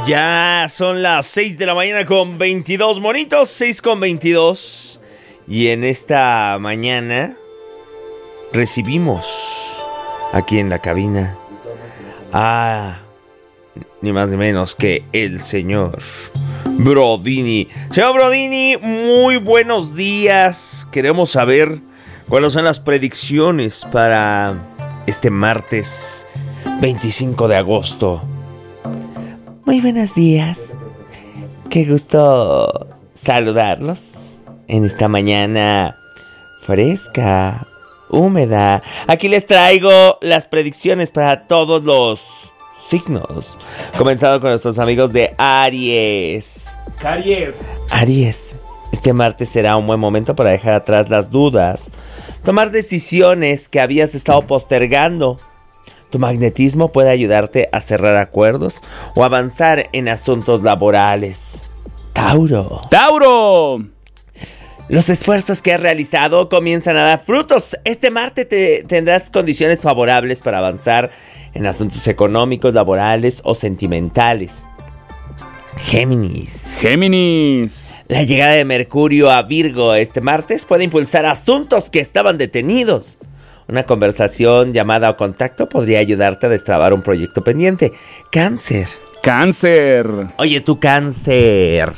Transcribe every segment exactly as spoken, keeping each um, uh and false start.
Ya son las seis de la mañana con veintidós monitos, seis con veintidós. Y en esta mañana recibimos aquí en la cabina a ni más ni menos que el señor Brodini. Señor Brodini, muy buenos días. Queremos saber cuáles son las predicciones para este martes veinticinco de agosto. Muy buenos días. Qué gusto saludarlos en esta mañana fresca, húmeda. Aquí les traigo las predicciones para todos los signos. Comenzando con nuestros amigos de Aries. Aries. Aries. Este martes será un buen momento para dejar atrás las dudas, tomar decisiones que habías estado postergando. Tu magnetismo puede ayudarte a cerrar acuerdos o avanzar en asuntos laborales. Tauro. Tauro. Los esfuerzos que has realizado comienzan a dar frutos. Este martes te tendrás condiciones favorables para avanzar en asuntos económicos, laborales o sentimentales. Géminis. Géminis. La llegada de Mercurio a Virgo este martes puede impulsar asuntos que estaban detenidos. Una conversación, llamada o contacto podría ayudarte a destrabar un proyecto pendiente. Cáncer. Cáncer. Oye, tu Cáncer.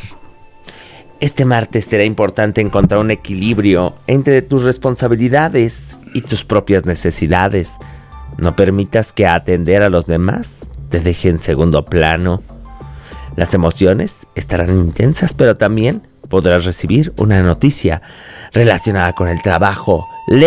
Este martes será importante encontrar un equilibrio entre tus responsabilidades y tus propias necesidades. No permitas que atender a los demás te deje en segundo plano. Las emociones estarán intensas, pero también podrás recibir una noticia relacionada con el trabajo.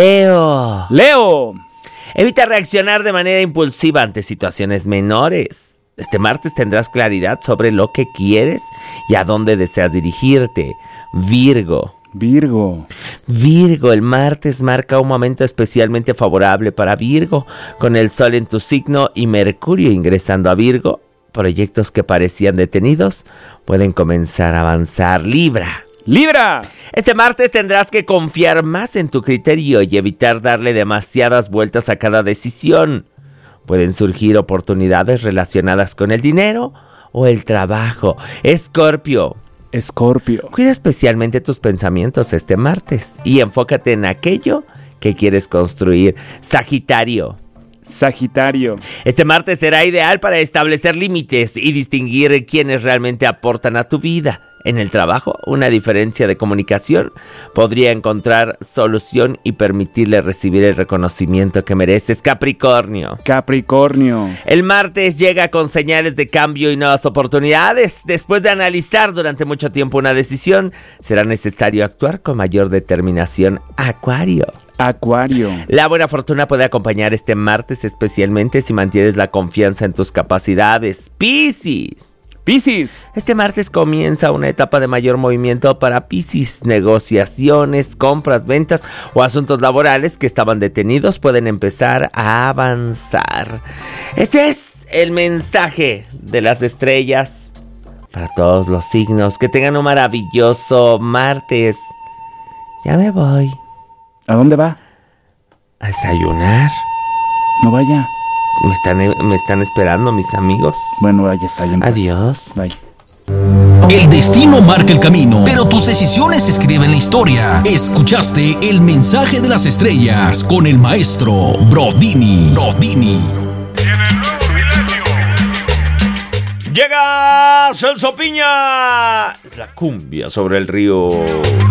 Leo. Leo. Evita reaccionar de manera impulsiva ante situaciones menores. Este martes tendrás claridad sobre lo que quieres y a dónde deseas dirigirte. Virgo. Virgo. Virgo, el martes marca un momento especialmente favorable para Virgo. Con el Sol en tu signo y Mercurio ingresando a Virgo, proyectos que parecían detenidos pueden comenzar a avanzar. Libra. Libra. Este martes tendrás que confiar más en tu criterio y evitar darle demasiadas vueltas a cada decisión. Pueden surgir oportunidades relacionadas con el dinero o el trabajo. Escorpio. Escorpio. Cuida especialmente tus pensamientos este martes y enfócate en aquello que quieres construir. Sagitario. Sagitario. Este martes será ideal para establecer límites y distinguir quiénes realmente aportan a tu vida. En el trabajo, una diferencia de comunicación podría encontrar solución y permitirle recibir el reconocimiento que mereces. Capricornio. Capricornio. El martes llega con señales de cambio y nuevas oportunidades. Después de analizar durante mucho tiempo una decisión, será necesario actuar con mayor determinación. Acuario. Acuario. La buena fortuna puede acompañar este martes, especialmente si mantienes la confianza en tus capacidades. Piscis. Piscis. Este martes comienza una etapa de mayor movimiento para Piscis. Negociaciones, compras, ventas o asuntos laborales que estaban detenidos pueden empezar a avanzar. Este es el mensaje de las estrellas para todos los signos. Que tengan un maravilloso martes. Ya me voy. ¿A dónde va? A desayunar. No vaya. Me están, me están esperando mis amigos. Bueno, ahí está bien. Pues. Adiós. Bye. El destino marca el camino, pero tus decisiones escriben la historia. Escuchaste el mensaje de las estrellas con el maestro Brodini. Brodini. Llega Celso Piña. Es la cumbia sobre el río.